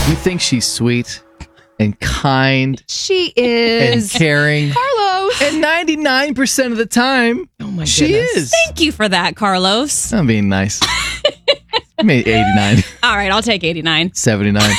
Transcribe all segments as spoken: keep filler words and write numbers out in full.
We think she's sweet and kind She and is. caring. Carlos. And ninety-nine percent of the time, Oh my she goodness. is. Thank you for that, Carlos. I'm being nice. Maybe eighty-nine, All right, I'll take eighty-nine. seventy-nine.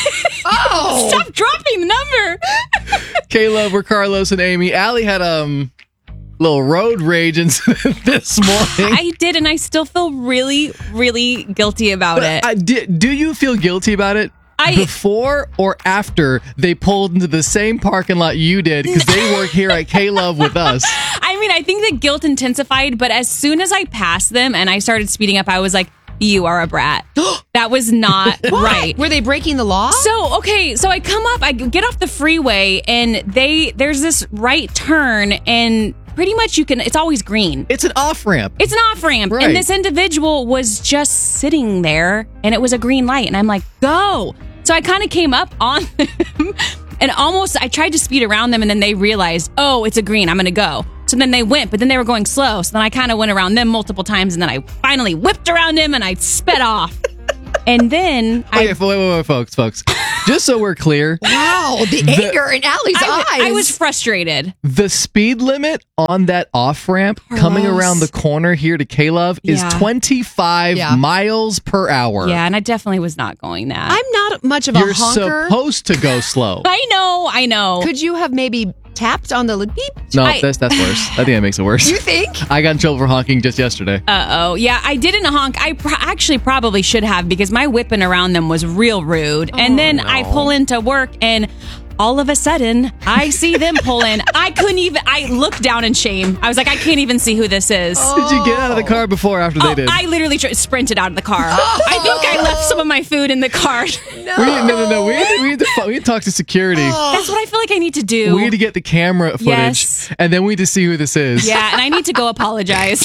Oh. Stop dropping the number. K-Love, we're Carlos and Amy. Allie had um little road rage incident this morning. I did, and I still feel really, really guilty about it. I did, do you feel guilty about it? I- Before or after they pulled into the same parking lot you did because they work here at K-Love with us. I mean, I think the guilt intensified, but as soon as I passed them and I started speeding up, I was like, you are a brat. That was not right. Were they breaking the law? So, okay, so I come up, I get off the freeway, and they there's this right turn, and pretty much you can, it's always green. It's an off-ramp. It's an off ramp. Right. And this individual was just sitting there, and it was a green light. And I'm like, go. So I kind of came up on them and almost, I tried to speed around them, and then they realized, oh, it's a green. I'm going to go. So then they went, but then they were going slow. So then I kind of went around them multiple times, and then I finally whipped around him and I sped off. And then I, Okay, wait, wait, wait, folks, folks. Just so we're clear, Wow, the, The- anger in Allie's I, eyes. I was frustrated. the speed limit on that off-ramp coming Carlos. around the corner here to K-Love is Yeah. twenty-five Yeah. miles per hour. Yeah, and I definitely was not going that. I'm not much of a You're honker. supposed to go slow. I know, I know. Could you have maybe tapped on the li- beep? No, I- that's that's worse. I think that makes it worse. You think? I got in trouble for honking just yesterday. Uh oh. Yeah, I didn't honk. I pr- actually probably should have because my whipping around them was real rude. and then I pull into work and all of a sudden I see them pull in. I couldn't even, I looked down in shame. I was like, I can't even see who this is. Did you get out of the car before or after Oh, they did? I literally tr- sprinted out of the car. I think I left some of my food in the car. we, no, no, no. We had to, we had to, fu- we had to talk to security. That's what I feel like I need to do. We had to get the camera footage, Yes. and then we had to see who this is. Yeah, and I need to go apologize.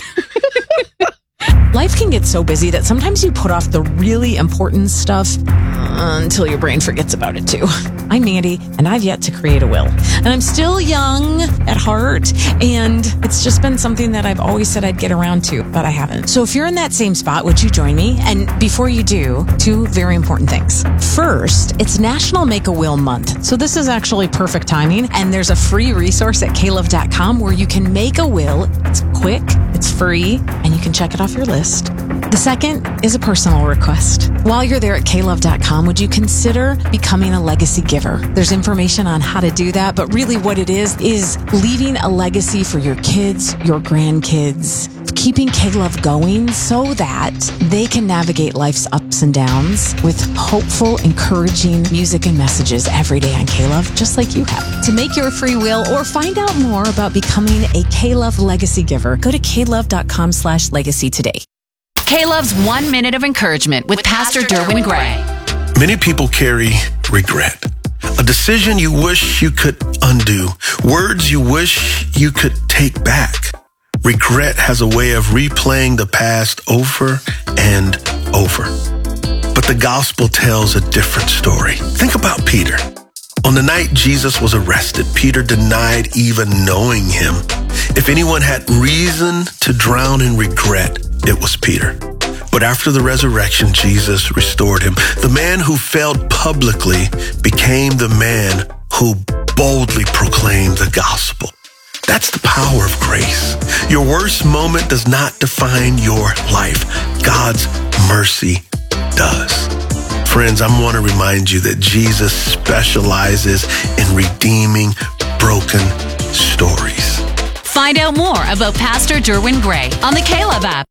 Life can get so busy that sometimes you put off the really important stuff uh, until your brain forgets about it too. I'm Mandy, and I've yet to create a will. And I'm still young at heart, and it's just been something that I've always said I'd get around to, but I haven't. So if you're in that same spot, would you join me? And before you do, two very important things. First, it's National Make a Will Month. So this is actually perfect timing, and there's a free resource at k love dot com where you can make a will. It's quick, it's free, and you can check it off your list. The second is a personal request. While you're there at k love dot com, would you consider becoming a legacy giver? There's information on how to do that, but really what it is, is leaving a legacy for your kids, your grandkids, keeping K-Love going so that they can navigate life's ups and downs with hopeful, encouraging music and messages every day on K-Love, just like you have. To make your free will or find out more about becoming a K-Love legacy giver, go to k love dot com slash legacy today. K-Love's One Minute of Encouragement with, with Pastor, Pastor Derwin Gray. Many people carry regret. A decision you wish you could undo. Words you wish you could take back. Regret has a way of replaying the past over and over. But the gospel tells a different story. Think about Peter. On the night Jesus was arrested, Peter denied even knowing him. If anyone had reason to drown in regret, it was Peter. But after the resurrection, Jesus restored him. The man who failed publicly became the man who boldly proclaimed the gospel. That's the power of grace. Your worst moment does not define your life. God's mercy does. Friends, I want to remind you that Jesus specializes in redeeming broken stories. Find out more about Pastor Derwin Gray on the K-Love app.